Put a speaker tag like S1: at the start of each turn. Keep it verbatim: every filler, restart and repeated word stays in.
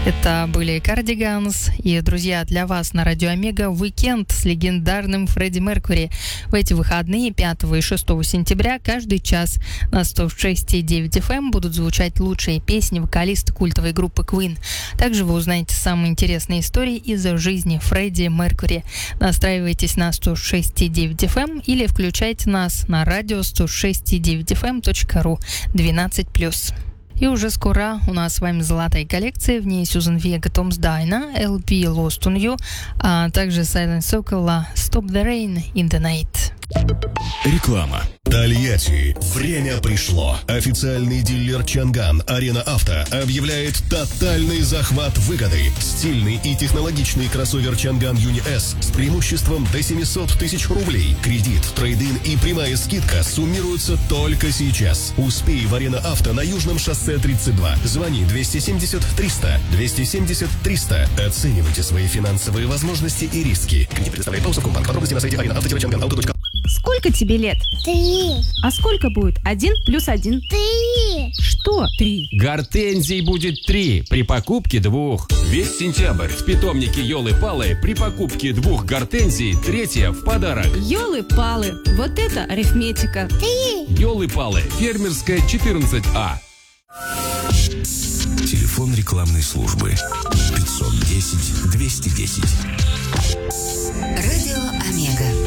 S1: Это были Cardigans. И, друзья, для вас на Радио Омега уикенд с легендарным Фредди Меркьюри. В эти выходные пятого и шестого сентября каждый час на сто шесть и девять эф эм будут звучать лучшие песни вокалиста культовой группы Queen. Также вы узнаете самые интересные истории из жизни Фредди Меркьюри. Настраивайтесь на сто шесть и девять эф эм или включайте нас на радио сто шесть и девять эф эм точка ру двенадцать плюс. И уже скоро у нас с вами золотая коллекция. В ней Сьюзан Вега, Томс Дайна, эл пи Lost on You, а также Silent Circle Stop the Rain in the Night.
S2: Реклама. Тольятти. Время пришло. Официальный дилер Чанган Арена Авто объявляет тотальный захват выгоды. Стильный и технологичный кроссовер Чанган Юни С с преимуществом до семьсот тысяч рублей. Кредит, трейд-ин и прямая скидка суммируются только сейчас. Успей в Арена Авто на Южном шоссе тридцать два. Звони двести семьдесят триста двести семьдесят триста. Оценивайте свои финансовые возможности и риски. Кредит предоставляет Баусакомбанк. Подробности на сайте арена авто чанган авто точка ру.
S3: Сколько тебе лет?
S4: Три.
S3: А сколько будет один плюс один?
S4: Три.
S3: Что три?
S5: Гортензий будет три при покупке двух. Весь сентябрь в питомнике Ёлы-Палы при покупке двух гортензий третья в подарок.
S3: Ёлы-палы, вот это арифметика.
S4: Три.
S5: Ёлы-Палы, фермерская четырнадцать А.
S2: Телефон рекламной службы пятьсот десять двести десять.
S6: Радио Омега.